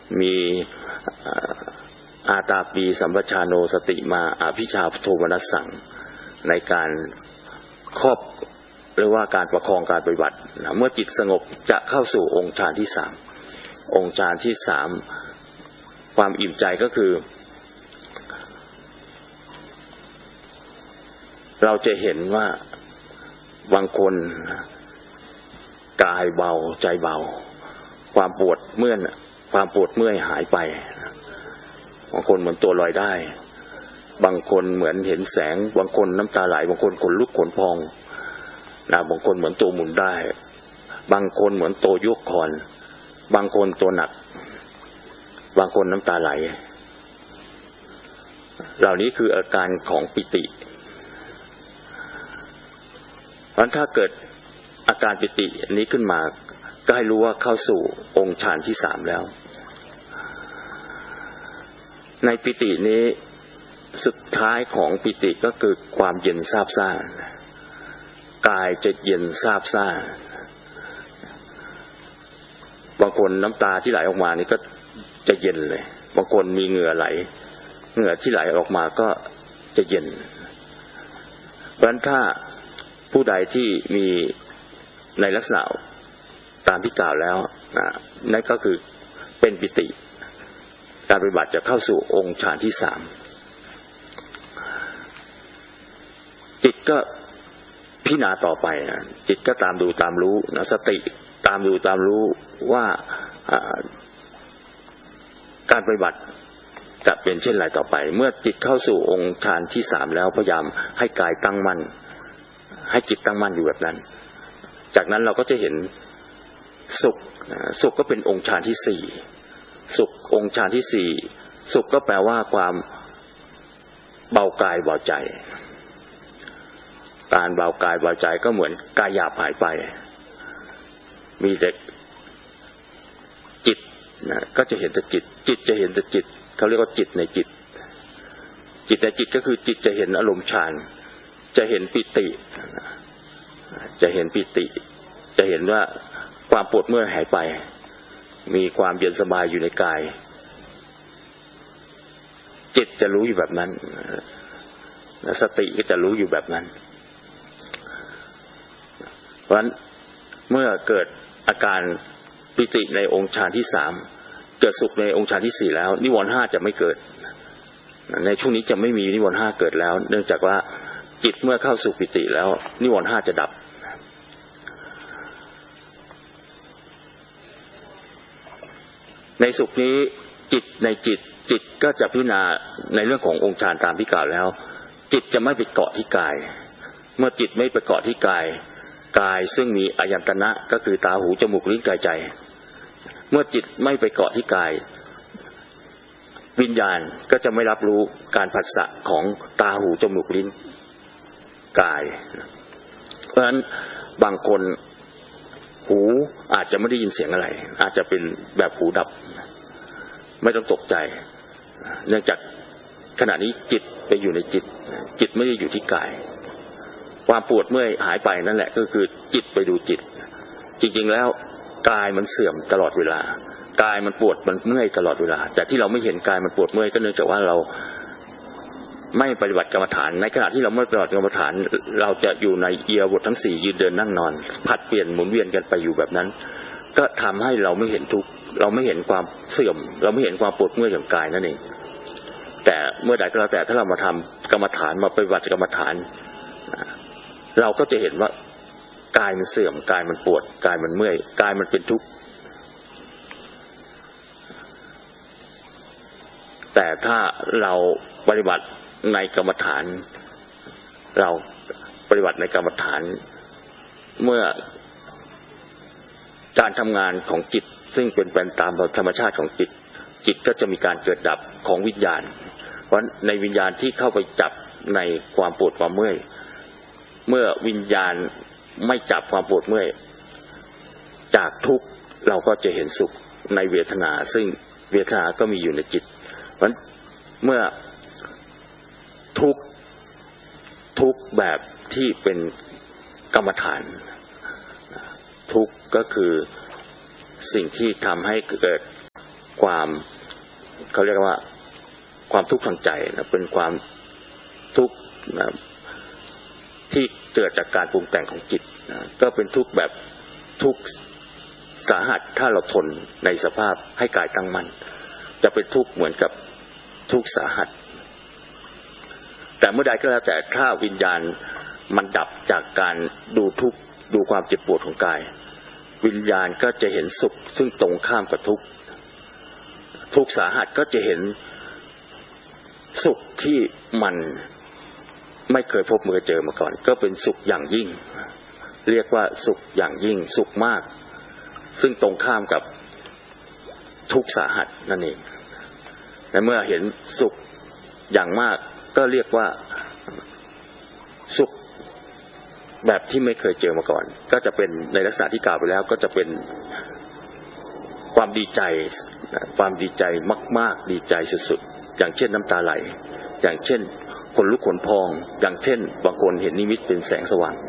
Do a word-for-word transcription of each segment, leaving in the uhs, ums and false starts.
มีอาตาปีสัมปชาโนสติมาอภิชาโทมนัสสังในการครอบหรือว่าการประคองการปฏิบัติเมื่อจิตสงบจะเข้าสู่องค์ฌานที่สามองค์ฌานที่สามความอิ่มใจก็คือเราจะเห็นว่าบางคนกายเบาใจเบาความปวดเมื่อยความปวดเมื่อยหายไปบางคนเหมือนตัวลอยได้บางคนเหมือนเห็นแสงบางคนน้ำตาไหลบางคนขนลุกขนพองนะบางคนเหมือนตัวหมุนได้บางคนเหมือนตัวยกคอนบางคนตัวหนักบางคนน้ำตาไหลเหล่านี้คืออาการของปิติเพราะถ้าเกิดอาการปิตินี้ขึ้นมาก็ให้รู้ว่าเข้าสู่องค์ฌานที่สามแล้วในปิตินี้สุดท้ายของปิติก็คือความเย็นซาบซ่ากายจะเย็นซาบซ่าบางคนน้ำตาที่ไหลออกมานี่ก็จะเย็นเลยบางคนมีเหงื่อไหลเหงื่อที่ไหลออกมาก็จะเย็นเพราะฉะนั้นถ้าผู้ใดที่มีในลักษณะตามที่กล่าวแล้วนั่นก็คือเป็นปิติการปฏิบัติจะเข้าสู่องค์ฌานที่สามจิตก็พิจารณาต่อไปนะจิตก็ตามดูตามรู้นะสติตามดูตามรู้ว่าการปฏิบัติจะเป็นเช่นไรต่อไปเมื่อจิตเข้าสู่องค์ฌานที่สามแล้วพยายามให้กายตั้งมั่นให้จิตตั้งมั่นอยู่แบบนั้นจากนั้นเราก็จะเห็นสุขสุขก็เป็นองค์ฌานที่สี่สุของค์ฌานที่สี่สุขก็แปลว่าความเบากายเบาใจการเบากายเบาใจก็เหมือนกายหยาบหายไปมีแต่จิตนะก็จะเห็นแต่จิตจิตจะเห็นแต่จิตเขาเรียกว่าจิตในจิตจิตในจิตก็คือจิตจะเห็นอารมณ์ฌานจะเห็นปิติจะเห็นปิติจะเห็นว่าความปวดเมื่อยหายไปมีความเย็นสบายอยู่ในกายจิตจะรู้อยู่แบบนั้นสติก็จะรู้อยู่แบบนั้นเพราะฉะนั้นเมื่อเกิดอาการปิติในองค์ฌานที่สามเกิดสุขในองค์ฌานที่สี่แล้วนิวรณ์ห้าจะไม่เกิดในช่วงนี้จะไม่มีนิวรณ์ห้าเกิดแล้วเนื่องจากว่าจิตเมื่อเข้าสู่ปิติแล้วนิวรณ์ห้าจะดับในสุขนี้จิตในจิตจิตก็จะพิจารณาในเรื่องขององค์ฌานตามที่กล่าวแล้วจิตจะไม่ไปเกาะที่กายเมื่อจิตไม่ไปเกาะที่กายกายซึ่งมีอายตนะก็คือตาหูจมูกลิ้นกายใจเมื่อจิตไม่ไปเกาะที่กายวิญญาณก็จะไม่รับรู้การผัสสะของตาหูจมูกลิ้นกายเพราะฉะนั้นบางคนหูอาจจะไม่ได้ยินเสียงอะไรอาจจะเป็นแบบหูดับไม่ต้องตกใจเนื่องจากขณะนี้จิตไปอยู่ในจิตจิตไม่ได้อยู่ที่กายความปวดเมื่อยหายไปนั่นแหละก็คือจิตไปดูจิตจริงๆแล้วกายมันเสื่อมตลอดเวลากายมันปวดมันเมื่อยตลอดเวลาแต่ที่เราไม่เห็นกายมันปวดเมื่อยก็เนื่องจากว่าเราไม่ปฏิบัติกรรมฐานในขณะที่เราไม่ปฏิบัติกรรมฐานเราจะอยู่ในอิริยาบถทั้งสี่ยืนเดินนั่งนอนผัดเปลี่ยนหมุนเวียนกันไปอยู่แบบนั้นก็ทำให้เราไม่เห็นทุกข์เราไม่เห็นความเสื่อมเราไม่เห็นความปวดเมื่อยของกายนั่นเองแต่เมื่อใดก็แล้วแต่ถ้าเรามาทำกรรมฐานมาปฏิบัติกรรมฐานเราก็จะเห็นว่ากายมันเสื่อมกายมันปวดกายมันเมื่อยกายมันเป็นทุกข์แต่ถ้าเราปฏิบัติในกรรมฐานเราปฏิบัติในกรรมฐานเมื่อการทำงานของจิตซึ่งเป็นไปตามธรรมชาติของจิตจิตก็จะมีการเกิดดับของวิญญาณเพราะในวิญญาณที่เข้าไปจับในความปวดความเมื่อยเมื่อวิญญาณไม่จับความปวดเมื่อยจากทุกข์เราก็จะเห็นสุขในเวทนาซึ่งเวทนาก็มีอยู่ในจิตเพราะเมื่อทุกข์ทุกข์แบบที่เป็นกรรมฐานทุกข์ก็คือสิ่งที่ทำให้เกิดความเขาเรียกว่าความทุกข์ทางใจนะเป็นความทุกข์นะที่เกิดจากการปรุงแต่งของจิตนะก็เป็นทุกข์แบบทุกข์สาหัสถ้าเราทนในสภาพให้กายตั้งมั่นจะเป็นทุกข์เหมือนกับทุกข์สาหัสแต่เมื่อใดก็แล้วแต่ถ้าวิญญาณมันดับจากการดูทุกข์ดูความเจ็บปวดของกายวิญญาณก็จะเห็นสุขซึ่งตรงข้ามกับทุกข์ทุกข์สาหัสก็จะเห็นสุขที่มันไม่เคยพบเคยเจอมาก่อนก็เป็นสุขอย่างยิ่งเรียกว่าสุขอย่างยิ่งสุขมากซึ่งตรงข้ามกับทุกข์สาหัสนั่นเองและเมื่อเห็นสุขอย่างมากก็เรียกว่าสุขแบบที่ไม่เคยเจอมาก่อนก็จะเป็นในลักษณะที่กล่าวไปแล้วก็จะเป็นความดีใจความดีใจมากๆดีใจสุดๆอย่างเช่นน้ำตาไหลอย่างเช่นขนลุกขนพองอย่างเช่นบางคนเห็นนิมิตเป็นแสงสว่าง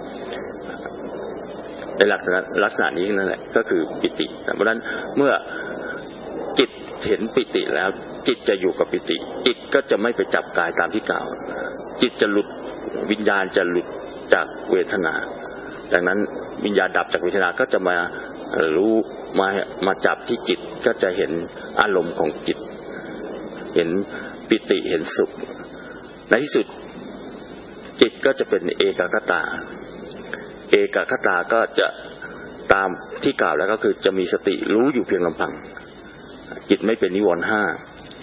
ในลักษณะลักษณะนี้นั่นแหละก็คือปิติเพราะฉะนั้นเมื่อจิตเห็นปิติแล้วจิตจะอยู่กับปิติจิตก็จะไม่ไปจับกายตามที่กล่าวจิตจะหลุดวิญญาณจะหลุดจากเวทนาดังนั้นวิญญาณดับจากเวทนาก็จะมารู้มามาจับที่จิตก็จะเห็นอารมณ์ของจิตเห็นปิติเห็นสุขในที่สุดจิตก็จะเป็นเอกคตาเอกคตาก็จะตามที่กล่าวแล้วก็คือจะมีสติรู้อยู่เพียงลำพังจิตไม่เป็นนิวรณ์ห้า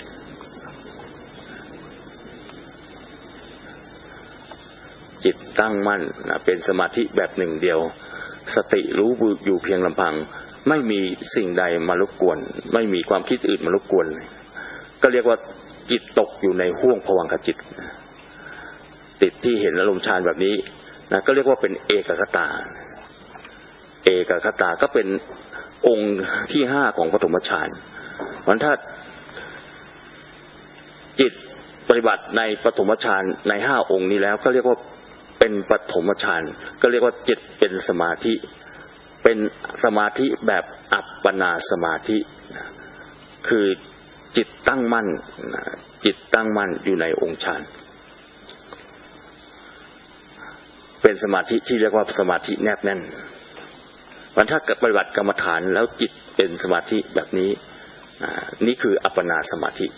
จิตตั้งมั่นเป็นสมาธิแบบหนึ่งเดียวสติรู้อยู่เพียงลำพังไม่มีสิ่งใดมารบกวนไม่มีความคิดอื่นมารบกวนก็เรียกว่าจิตตกอยู่ในห้วงภวังคจิตติดที่เห็นอารมณ์ฌานแบบนี้นะก็เรียกว่าเป็นเอกคตาเอกคตาก็เป็นองค์ที่ห้าของปฐมฌานวันถ้าจิตปฏิบัติในปฐมฌานในห้าองค์นี้แล้วก็เรียกว่าเป็นปฐมฌานก็เรียกว่าจิตเป็นสมาธิเป็นสมาธิแบบอัปปนาสมาธิคือจิตตั้งมั่นจิตตั้งมั่นอยู่ในองค์ฌานเป็นสมาธิที่เรียกว่าสมาธิแนบแน่นวันถ้าปฏิบัติกรรมฐานแล้วจิตเป็นสมาธิแบบนี้นี่คืออัปปนาสมาธิ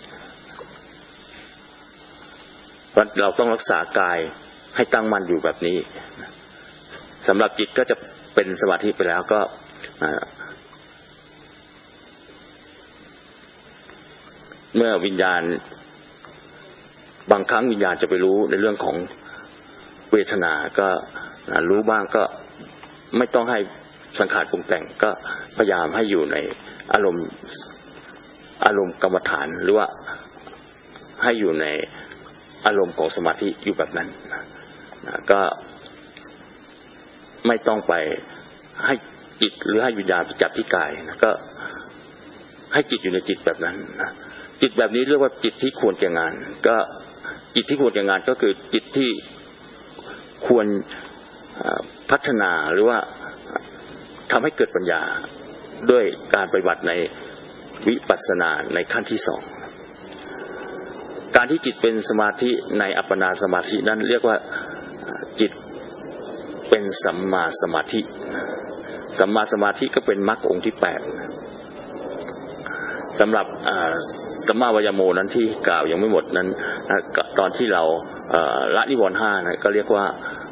เราต้องรักษากายให้ตั้งมั่นอยู่แบบนี้สำหรับจิตก็จะเป็นสมาธิไปแล้วก็เมื่อวิญญาณบางครั้งวิญญาณจะไปรู้ในเรื่องของเวทนาก็รู้บ้างก็ไม่ต้องให้สังขารปรุงแต่งก็พยายามให้อยู่ในอารมณ์อารมณ์กรรมฐานหรือว่าให้อยู่ในอารมณ์ของสมาธิอยู่แบบนั้นก็ไม่ต้องไปให้จิตหรือให้วิญญาณไปจับที่กายนะก็ให้จิตอยู่ในจิตแบบนั้นนะจิตแบบนี้เรียกว่าจิตที่ควรแก่งานก็จิตที่ควรแก่งานก็คือจิตที่ควรพัฒนาหรือว่าทำให้เกิดปัญญาด้วยการปฏิบัติในวิปัสสนาในขั้นที่สองการที่จิตเป็นสมาธิในอัปปนาสมาธินั้นเรียกว่าจิตเป็นสัมมาสมาธิสัมมาสมาธิก็เป็นมรรคองค์ที่แปดสำหรับสัมมาวายโมนั้นที่กล่าวยังไม่หมดนั้นตอนที่เราละนิวรณ์ห้านะก็เรียกว่า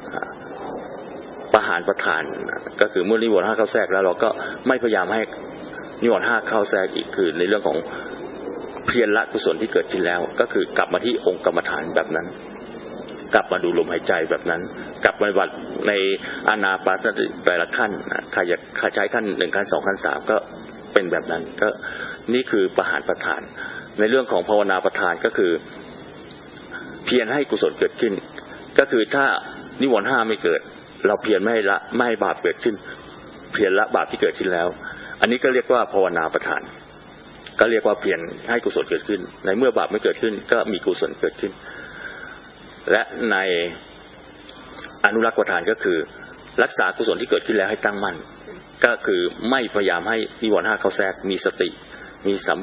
ประหารประทานก็คือเมื่อนิวรณ์ห้าเข้าแทรกแล้วเราก็ไม่พยายามให้นิวรณ์ห้าเข้าแทรกอีกคือในเรื่องของเพียรละกุศลที่เกิดขึ้นแล้วก็คือกลับมาที่องค์กรรมฐานแบบนั้นกลับมาดูลมหายใจแบบนั้นกลับมาปฏิบัติในอานาปานสติแต่ละขั้นใครจะใช้ขั้นหนึ่งขั้นสองขั้นสามก็เป็นแบบนั้นก็นี่คือประหารประทานในเรื่องของภาวนาประทานก็คือเพียรให้กุศลเกิดขึ้นก็คือถ้านิวรณ์ห้าไม่เกิดเราเพียรไม่ให้ละไม่ให้บาปเกิดขึ้นเพียรละบาปที่เกิดขึ้นแล้วอันนี้ก็เรียกว่าภาวนาประทานก็เรียกว่าเพียรให้กุศลเกิดขึ้นในเมื่อบาปไม่เกิดขึ้นก็มีกุศลเกิดขึ้นและในอนุรักษ์ประทานก็คือรักษากุศลที่เกิดขึ้นแล้วให้ตั้งมั่นก็คือไม่พยายามให้นิวรณ์ห้าเข้าแทรกมีสติมีสัม